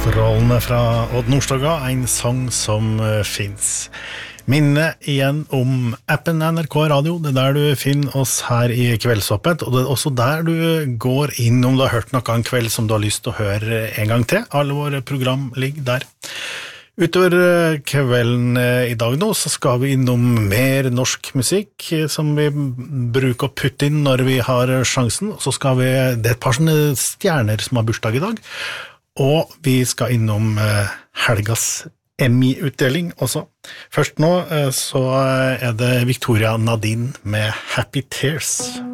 Strålende fra Odd Nordstoga, en sang som finnes. Minne igjen om appen NRK Radio, det der du finner oss her i Kveldsåpent, og det er også der du går inn om du har hørt noe en kveld som du har lyst til å høre en gang til. Alle våre program ligger der. Utover kvelden i dag nå, så skal vi innom mer norsk musikk som vi bruker å putte inn når vi har sjansen, og så skal vi, det er et par sånne stjerner som har bursdag i dag, og vi skal innom helgas Emmy-utdeling også. Først nå så er det Victoria Nadine med Happy Tears.